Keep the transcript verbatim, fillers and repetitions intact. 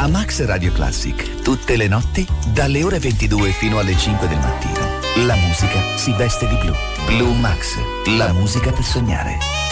A Max Radio Classic, tutte le notti, dalle ore ventidue fino alle cinque del mattino, la musica si veste di blu. Blue Max, la musica per sognare.